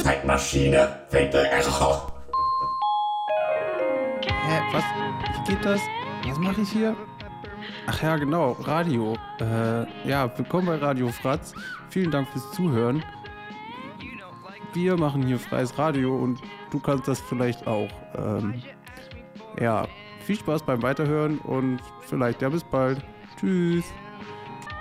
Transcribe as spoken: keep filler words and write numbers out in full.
Zeitmaschine, Fatal Error. Hä, was? Wie geht das? Was mache ich hier? Ach ja, genau, Radio. Äh, ja, willkommen bei Radio Fratz. Vielen Dank fürs Zuhören. Wir machen hier freies Radio und du kannst das vielleicht auch. Ähm, ja, viel Spaß beim Weiterhören und vielleicht ja bis bald. Tschüss.